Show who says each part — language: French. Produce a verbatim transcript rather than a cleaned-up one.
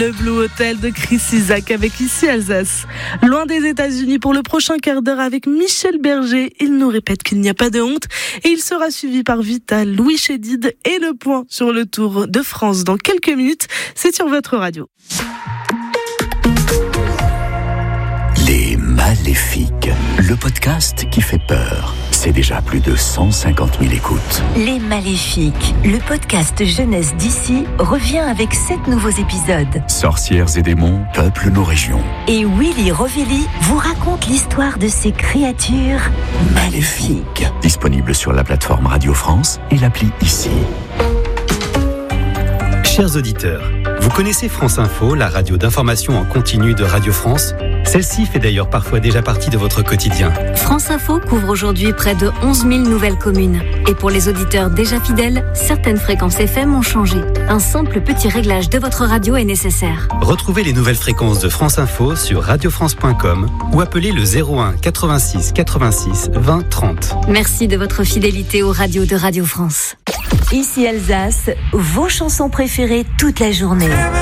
Speaker 1: Le Blue Hotel de Chris Isaak avec Ici Alsace. Loin des États-Unis pour le prochain quart d'heure avec Michel Berger. Il nous répète qu'il n'y a pas de honte et il sera suivi par Vital, Louis Chédid et le point sur le Tour de France dans quelques minutes. C'est sur votre radio.
Speaker 2: Les Maléfiques, le podcast qui fait peur. C'est déjà plus de cent cinquante mille écoutes.
Speaker 3: Les Maléfiques, le podcast jeunesse d'ici, revient avec sept nouveaux épisodes.
Speaker 2: Sorcières et démons peuplent nos régions.
Speaker 3: Et Willy Rovelli vous raconte l'histoire de ces créatures maléfiques.
Speaker 2: Disponible sur la plateforme Radio France et l'appli Ici.
Speaker 4: Chers auditeurs, vous connaissez France Info, la radio d'information en continu de Radio France ? Celle-ci fait d'ailleurs parfois déjà partie de votre quotidien.
Speaker 5: France Info couvre aujourd'hui près de onze mille nouvelles communes. Et pour les auditeurs déjà fidèles, certaines fréquences F M ont changé. Un simple petit réglage de votre radio est nécessaire.
Speaker 4: Retrouvez les nouvelles fréquences de France Info sur radio france point com ou appelez le zéro un quatre-vingt-six quatre-vingt-six vingt trente.
Speaker 5: Merci de votre fidélité aux radios de Radio France.
Speaker 3: Ici Alsace, vos chansons préférées toute la journée.